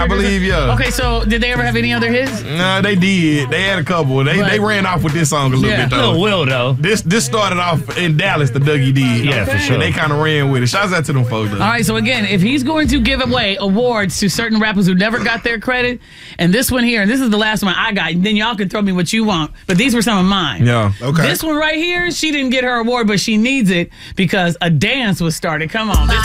I believe, yeah. Okay, so did they ever have any other hits? Nah, they did. They had a couple. They ran off with this song a little bit, though. Lil Will, though. This started off in Dallas, the Dougie did. Yeah, for sure. And they kind of ran with it. Shouts out to them folks, though. All right, so again, if he's going to give away awards to certain rappers who never got their credit, and this one here, and this is the last one I got, then y'all can throw me what you want. But these were some of mine. Yeah. Okay. This one right here, she didn't get her award, but she needs it because a dance was started. Come on.